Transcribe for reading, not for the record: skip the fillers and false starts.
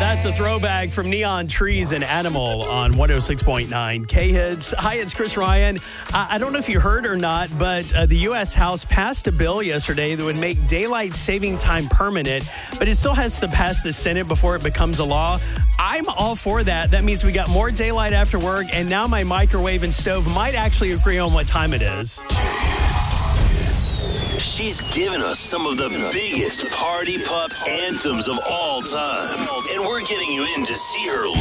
That's a throwback from Neon Trees and Animal on 106.9 K-Hits. Hi, it's Chris Ryan. I don't know if you heard or not, but the U.S. House passed a bill yesterday that would make daylight saving time permanent, but it still has to pass the Senate before it becomes a law. I'm all for that. That means we got more daylight after work, and now my microwave and stove might actually agree on what time it is. She's given us some of the biggest party pup anthems of all time. And we're getting you in to see her